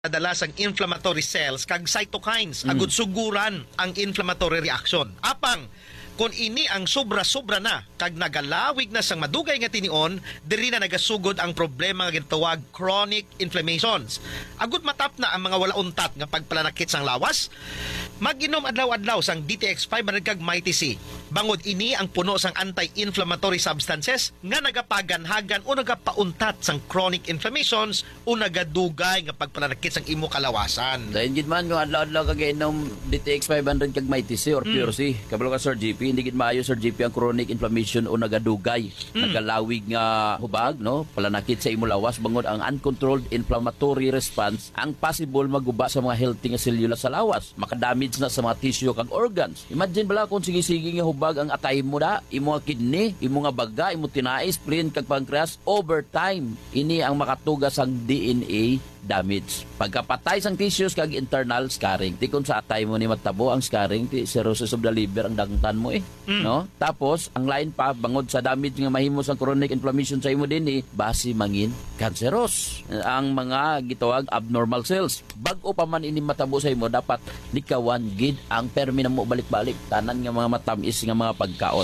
Madalas ang inflammatory cells kag cytokines agud suguran ang inflammatory reaction. Apang kung ini ang sobra-sobra na kag nagalawig na sang madugay nga tinion, diri na nagasugod ang problema nga gitawag chronic inflammations. Agud matap na ang mga wala untat nga pagpalanakit sang lawas, mag-inom adlaw-adlaw sang DTX 500 kag Mighty C. Bangod ini ang puno sang anti-inflammatory substances nga nagapaganhagan o nagapauntat sang chronic inflammations o nagadugay nga pagpalanakit sang imo kalawasan. Dahil gid man yung adlaw-adlaw kagainom DTX 500 kag Mighty C or Pure C. Kabalo ka Sir GP, hindi gid maayo Sir GP ang chronic inflammation o nagadugay, nagalawig nga hubag, no? Palanakit sa imo lawas bangod ang uncontrolled inflammatory response ang possible maguba sa mga healthy nga selula sa lawas, makadamage na sa mga tissue kag organs. Imagine bala kung sige-sige nga hubag ang atay mo da, imo nga kidney, imo nga baga, imo tinais, spleen kag pancreas, over time ini ang makatugas ang DNA damage. Pagkapatay sang tissues kag internal scarring. Di kung sa atay mo ni matabo ang scarring, ti cirrhosis of the liver ang dangtan mo no? Tapos ang lain pa bangod sa damage nga mahimo sang chronic inflammation sa imo dinhi, basi mangin cancerous ang mga gitawag abnormal cells. Bag-o pa man ini matabo sa imo, dapat likawan gid ang permi na mo balik-balik tanan nga mga matamis nga mga pagkaon.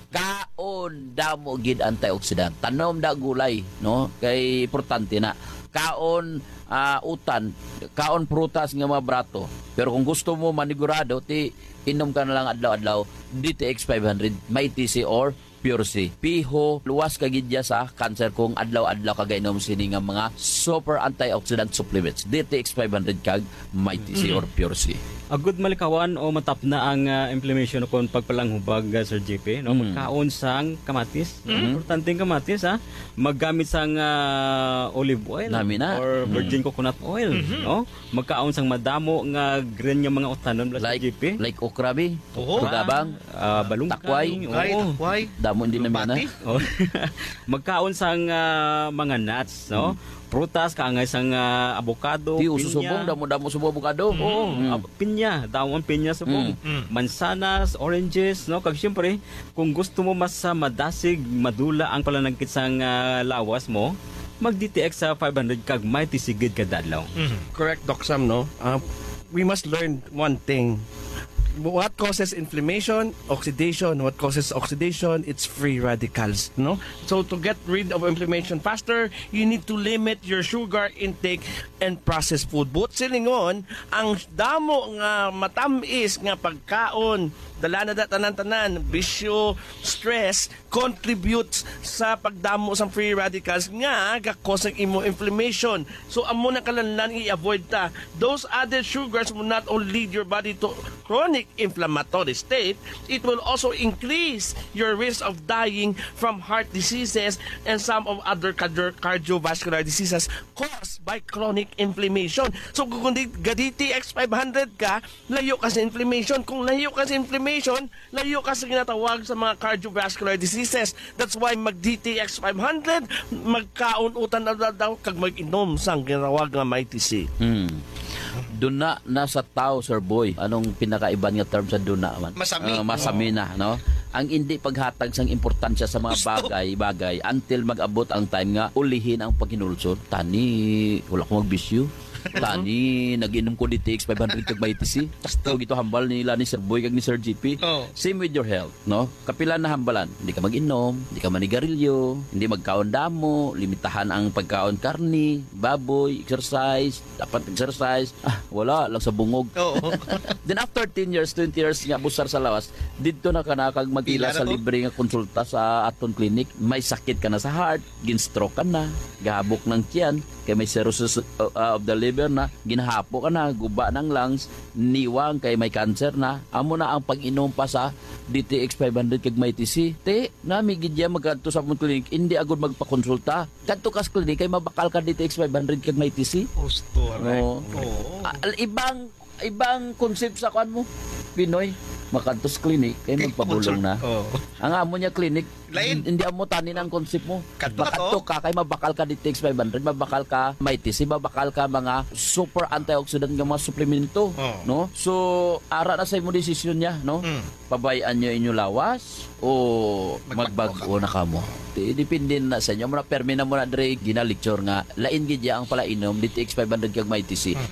Kaon damo gid antioxidant. Tanom da gulay, no? Kay importante na kaon utan, kaon prutas nga mga brato. Pero kung gusto mo manigurado, ti inom ka na lang adlaw-adlaw DTX 500 Mighty C or Pure C. Piho luwas kagidya sa cancer kung adlaw-adlaw kagainom sini nga mga super antioxidant supplements DTX 500 kag Mighty C or Pure C. Agud malikawan o matap na ang inflammation kon pagpalanghubag Sir JP, no? Magkaon sang kamatis, importanteng kamatis maggamit sang olive oil or virgin coconut oil, no? Magkaon sang madamo nga green nga mga utanon Sir JP, like okrabi, kugabang, balungkay, takway, damo din naman na. Magkaon sang mga nuts, no? Prutas, kaangay sang avocado, pinya. Susubong, damo subong avocado. Pinya, damon pinya subong. Mansanas, oranges, no? Kag syempre, kung gusto mo mas madasig, madula ang palanangkit sang lawas mo, mag DTX sa 500 kag Mighty Sigid kada adlaw. Correct, Doc Sam, no? We must learn one thing. What causes inflammation? Oxidation. What causes oxidation? It's free radicals, no? So to get rid of inflammation faster, you need to limit your sugar intake and processed food. But silingon, ang damo nga matamis nga pagkaon, dala na tanan-tanan, bisyo, stress, contributes sa pagdamo sa free radicals nga gakos ang imo inflammation. So amo na kalanlan i-avoid ta. Those added sugars will not only lead your body to chronic inflammatory state, it will also increase your risk of dying from heart diseases and some of other cardiovascular diseases caused by chronic inflammation. So kung DTX 500 ka, layo ka sa inflammation. Kung layo ka sa inflammation, layo ka sa ginatawag sa mga cardiovascular diseases. That's why mag-DTX 500, magkaun-utan na daw kag mag-inom sang ginatawag nga Mighty C. Doon na nasa tao, Sir Boy. Anong pinakaiban nga term sa doon na man? Masami. Masami na, no? Ang hindi paghatag sang importansya sa mga bagay until mag-abot ang time nga ulihin ang paghinulsod. Tani, wala ko magbisyo. Tani, nag-inom ko DTX 500 kag Mighty C. So, gito hambal nila ni Sir Boy kag ni Sir GP. Same with your health, no? Kapilan na hambalan. Hindi ka mag-inom, hindi ka manigarilyo, hindi magkaon damo, limitahan ang pagkaon karni, baboy, exercise, dapat exercise. Wala lang sa bungog. Then after 10 years, 20 years nga busar sa lawas, dito na ka na kag magila sa libre nga konsulta sa aton clinic. May sakit ka na sa heart, gin-stroke ka na, gahabok ng tiyan, kay may cirrhosis of the liver na, ginahapo ka na, guba ng lungs, niwang kay may cancer na, amo na ang pag-inom pa sa DTX 500 kag Mighty C. Te, nami gidya magkanto sa mong clinic, hindi agad magpakonsulta. Kanto kas clinic kay mabakal ka DTX 500 kag Mighty C. Correct. Ibang concept sa kuan mo, Pinoy. makantos clinic kay magpabulong na. Oh. Ang amo niya clinic, Lain. hindi amo tanin ang concept mo. Kadto na Makato to. ka kay mabakal ka DTX 500, mabakal ka MITC, mabakal ka mga super antioxidant nga mga suplemento, Oh. no? So ara na sa imo desisyon niya, no? Pabayaan niyo inyo lawas o magbago na kamo. Depende na sa inyo. Muna permi na muna dre gina lecture nga lain gid ya ang pala inom DTX 500 kag MITC.